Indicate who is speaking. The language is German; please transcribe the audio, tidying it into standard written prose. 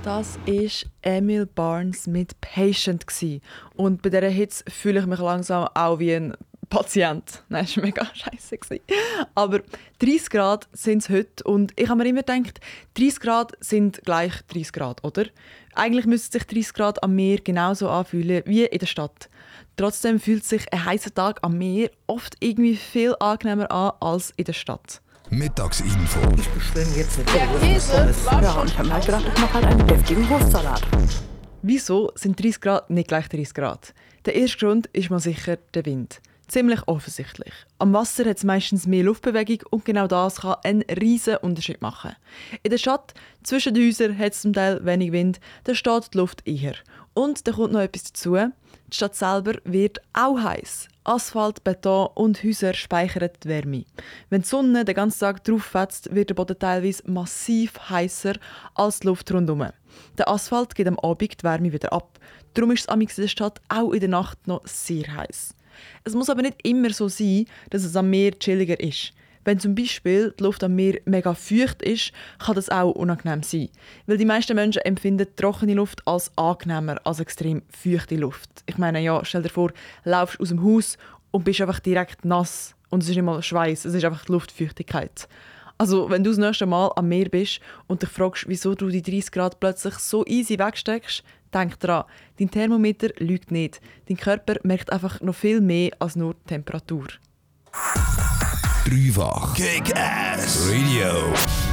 Speaker 1: Das war Emil Barnes mit «Patient». Und bei dieser Hitze fühle ich mich langsam auch wie ein Patient. Nein, das war mega scheisse. Aber 30 Grad sind es heute. Und ich habe mir immer gedacht, 30 Grad sind gleich 30 Grad, oder? Eigentlich müsste sich 30 Grad am Meer genauso anfühlen wie in der Stadt. Trotzdem fühlt sich ein heißer Tag am Meer oft irgendwie viel angenehmer an als in der Stadt.
Speaker 2: Mittagsinfo.
Speaker 3: Ich bestelle mir jetzt eine
Speaker 4: Der Käse war
Speaker 3: Ja,
Speaker 4: schon
Speaker 3: und ich habe mir halt gedacht, ich mache halt einen deftigen Wurstsalat.
Speaker 1: Wieso sind 30 Grad nicht gleich 30 Grad? Der erste Grund ist mal sicher der Wind. Ziemlich offensichtlich. Am Wasser hat es meistens mehr Luftbewegung und genau das kann einen riesen Unterschied machen. In der Stadt, zwischen den Häusern, hat es zum Teil wenig Wind, da steht die Luft eher. Und da kommt noch etwas dazu. Die Stadt selber wird auch heiß. Asphalt, Beton und Häuser speichern die Wärme. Wenn die Sonne den ganzen Tag drauf fetzt, wird der Boden teilweise massiv heißer als die Luft rundherum. Der Asphalt gibt am Abend die Wärme wieder ab. Darum ist es in der Stadt auch in der Nacht noch sehr heiß. Es muss aber nicht immer so sein, dass es am Meer chilliger ist. Wenn zum Beispiel die Luft am Meer mega feucht ist, kann das auch unangenehm sein. Weil die meisten Menschen empfinden trockene Luft als angenehmer als extrem feuchte Luft. Ich meine, ja, stell dir vor, du laufst aus dem Haus und bist einfach direkt nass. Und es ist nicht mal Schweiß, es ist einfach die Luftfeuchtigkeit. Also, wenn du das nächste Mal am Meer bist und dich fragst, wieso du die 30 Grad plötzlich so easy wegsteckst, denk dran, dein Thermometer lügt nicht. Dein Körper merkt einfach noch viel mehr als nur die Temperatur.
Speaker 2: Dreifach Kick-Ass Radio.